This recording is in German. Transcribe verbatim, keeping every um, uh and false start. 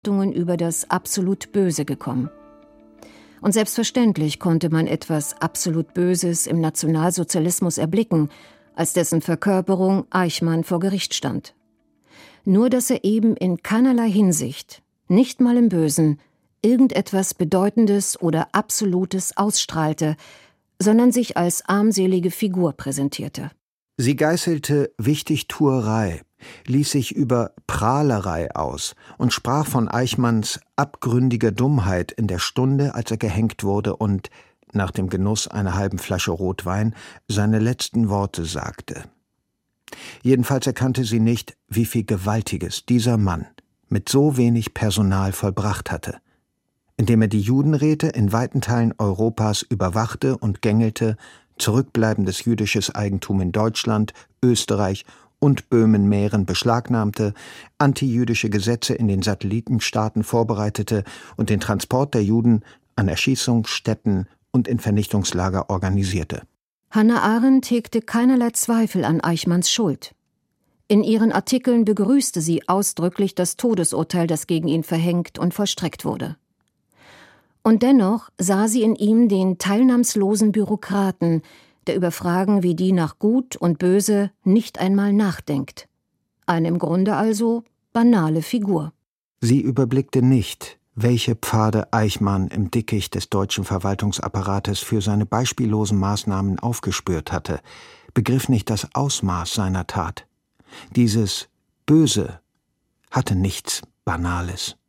über das absolut Böse gekommen. Und selbstverständlich konnte man etwas absolut Böses im Nationalsozialismus erblicken, als dessen Verkörperung Eichmann vor Gericht stand. Nur dass er eben in keinerlei Hinsicht, nicht mal im Bösen, irgendetwas Bedeutendes oder Absolutes ausstrahlte, sondern sich als armselige Figur präsentierte. Sie geißelte Wichtigtuerei, ließ sich über Prahlerei aus und sprach von Eichmanns abgründiger Dummheit in der Stunde, als er gehängt wurde und, nach dem Genuss einer halben Flasche Rotwein, seine letzten Worte sagte. Jedenfalls erkannte sie nicht, wie viel Gewaltiges dieser Mann mit so wenig Personal vollbracht hatte, indem er die Judenräte in weiten Teilen Europas überwachte und gängelte, zurückbleibendes jüdisches Eigentum in Deutschland, Österreich und Böhmen-Mähren beschlagnahmte, antijüdische Gesetze in den Satellitenstaaten vorbereitete und den Transport der Juden an Erschießungsstätten und in Vernichtungslager organisierte. Hannah Arendt hegte keinerlei Zweifel an Eichmanns Schuld. In ihren Artikeln begrüßte sie ausdrücklich das Todesurteil, das gegen ihn verhängt und vollstreckt wurde. Und dennoch sah sie in ihm den teilnahmslosen Bürokraten, der über Fragen wie die nach Gut und Böse nicht einmal nachdenkt. Eine im Grunde also banale Figur. Sie überblickte nicht, welche Pfade Eichmann im Dickicht des deutschen Verwaltungsapparates für seine beispiellosen Maßnahmen aufgespürt hatte, begriff nicht das Ausmaß seiner Tat. Dieses Böse hatte nichts Banales.